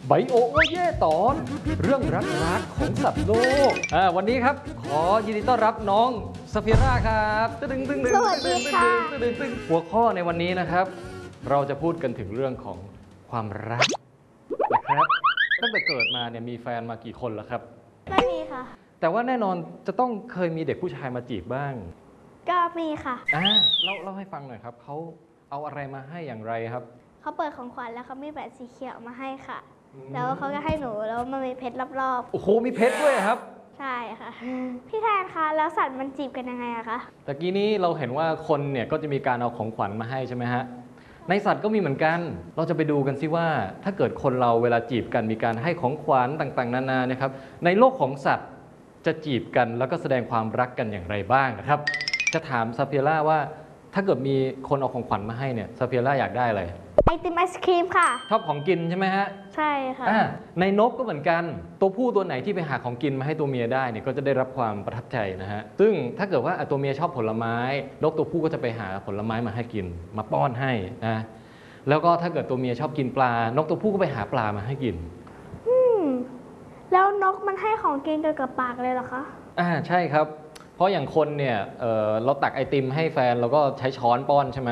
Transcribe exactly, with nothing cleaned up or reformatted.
ไบโอโอเย่ตอนเรื่องรักๆของสัตว์โลกอ่าวันนี้ครับขอยินดีต้อนรับน้องซาฟิร่าครับตึ้งตึ้งตึ้งสวัสดีค่ะตึ้งตึ้งตึ้งหัวข้อในวันนี้นะครับ เราจะพูดกันถึงเรื่องของความรักนะครับตั้งแต่เกิดมาเนี่ยมีแฟนมากี่คนแล้วครับไม่มีค่ะแต่ว่าแน่นอนจะต้องเคยมีเด็กผู้ชายมาจีบบ้างก็มีค่ะอ่าเล่าเล่าให้ฟังหน่อยครับเขาเอาอะไรมาให้อย่างไรครับเขาเปิดของขวัญแล้วเขามีแหวนสีเขียวมาให้ค่ะ แล้วเขาก็ให้หนูแล้วมันมีเพชรรอบโอ้โหมีเพชรด้วยครับๆ ใช่ค่ะ พี่แทนคะแล้วสัตว์มันจีบกันยังไงอะคะตะกี้นี้เราเห็นว่าคนเนี่ยก็จะมีการเอาของขวัญมาให้ใช่ไหมฮะ ในสัตว์ก็มีเหมือนกัน เราจะไปดูกันซิว่าถ้าเกิดคนเราเวลาจีบกันมีการให้ของขวัญต่างๆ นานานะครับ ในโลกของสัตว์จะจีบกันแล้วก็แสดงความรักกันอย่างไรบ้างนะครับ จะถามซาเฟียร่าว่าถ้าเกิดมีคนเอาของขวัญมาให้เนี่ยซาเฟียร่าอยากได้อะไรไอติมไอศครีมค่ะชอบของกินใช่ไหมฮะใช่ค่ะอ่าในนกก็เหมือนกัน ตัวผู้ตัวไหนที่ไปหาของกินมาให้ตัวเมียได้เนี่ยก็จะได้รับความประทับใจนะฮะ ซึ่งถ้าเกิดว่าอ่ะตัวเมียชอบผลไม้ นกตัวผู้ก็จะไปหาผลไม้มาให้กิน มาป้อนให้นะ แล้วก็ถ้าเกิดตัวเมียชอบกินปลา นกตัวผู้ก็ไปหาปลามาให้กินอืม แล้วนกมันให้ของกินเกี่ยวกับปากเลยเหรอคะอ่าใช่ครับ เพราะอย่างคนเนี่ยเอ่อเราตักไอติมให้แฟนเราก็ใช้ช้อนป้อนใช่ไหม